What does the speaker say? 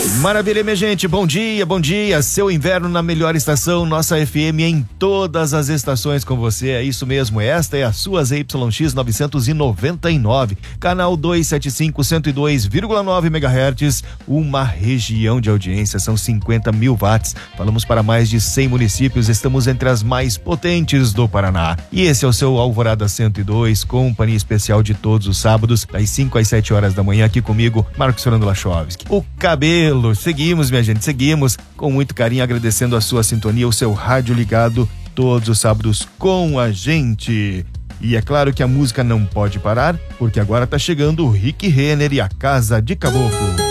Maravilha, minha gente, bom dia, seu inverno na melhor estação, nossa FM em todas as estações com você, é isso mesmo, esta é a sua ZYX 999, canal 275, 102,9 MHz, uma região de audiência, são 50 mil watts, falamos para mais de 100 municípios, estamos entre as mais potentes do Paraná, e esse é o seu Alvorada 102, companhia especial de todos os sábados, das 5 às 7 horas da manhã, aqui comigo, Marcos Fernando Lachowski. O cabelo, seguimos, minha gente, seguimos com muito carinho, agradecendo a sua sintonia, o seu rádio ligado todos os sábados com a gente. E é claro que a música não pode parar, porque agora tá chegando o Rick Renner e a Casa de Caboclo.